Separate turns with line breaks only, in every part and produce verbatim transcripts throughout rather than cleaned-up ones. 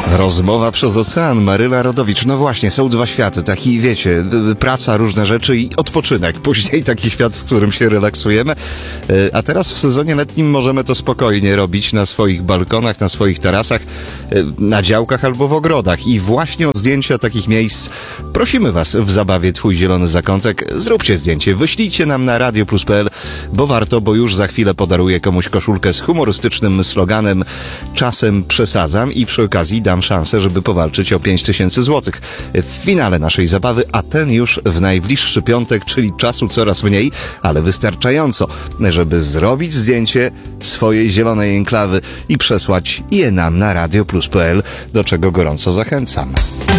Rozmowa przez ocean, Maryla Rodowicz. No właśnie, są dwa światy, taki wiecie, praca, różne rzeczy i odpoczynek. Później taki świat, w którym się relaksujemy. A teraz w sezonie letnim możemy to spokojnie robić na swoich balkonach, na swoich tarasach, na działkach albo w ogrodach. I właśnie o zdjęcia takich miejsc prosimy Was w zabawie Twój Zielony Zakątek. Zróbcie zdjęcie, wyślijcie nam na radio plus kropka p l, bo warto, bo już za chwilę podaruję komuś koszulkę z humorystycznym sloganem "Czasem przesadzam" i przy okazji dam szansę, żeby powalczyć o pięć tysięcy złotych w finale naszej zabawy, a ten już w najbliższy piątek, czyli czasu coraz mniej, ale wystarczająco, żeby zrobić zdjęcie swojej zielonej enklawy i przesłać je nam na radio plus kropka p l, do czego gorąco zachęcam.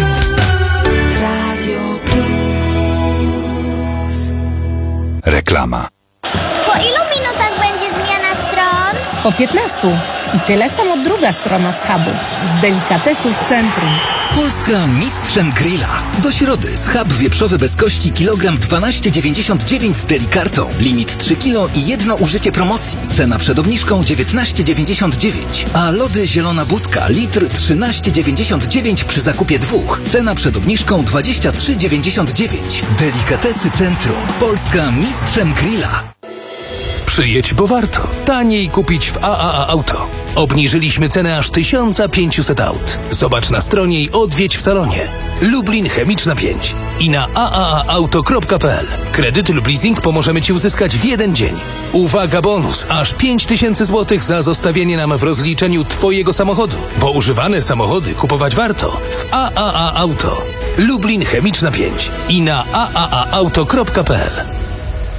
Radio Plus.
Reklama.
Po ilu minutach będzie zmiana stron?
Po piętnastu. I tyle samo druga strona z hubu. Z delikatesów centrum.
Polska mistrzem grilla. Do środy schab wieprzowy bez kości kilogram dwanaście dziewięćdziesiąt dziewięć z delikartą. Limit trzy kilo i jedno użycie promocji. Cena przed obniżką dziewiętnaście dziewięćdziesiąt dziewięć. A lody zielona budka litr trzynaście dziewięćdziesiąt dziewięć przy zakupie dwóch. Cena przed obniżką dwadzieścia trzy dziewięćdziesiąt dziewięć. Delikatesy centrum. Polska mistrzem grilla.
Przyjedź, bo warto. Taniej kupić w A A A Auto. Obniżyliśmy cenę aż tysiąc pięćset aut. Zobacz na stronie i odwiedź w salonie. Lublin Chemiczna pięć i na a a a auto kropka p l. Kredyty lub leasing pomożemy Ci uzyskać w jeden dzień. Uwaga, bonus! Aż pięć tysięcy złotych za zostawienie nam w rozliczeniu Twojego samochodu. Bo używane samochody kupować warto w A A A Auto. Lublin Chemiczna pięć i na a a a auto kropka p l.